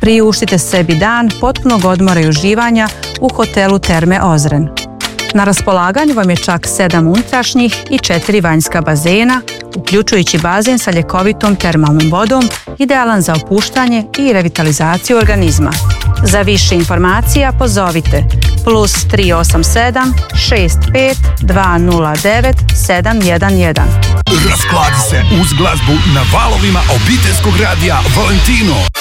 Priuštite sebi dan potpunog odmora i uživanja u hotelu Terme Ozren. Na raspolaganju vam je čak 7 unutrašnjih i 4 vanjska bazena, uključujući bazen sa ljekovitom termalnom vodom, idealan za opuštanje i revitalizaciju organizma. Za više informacija pozovite +387 65 209 711. Raskladi se uz glazbu na valovima obiteljskog radija Valentino.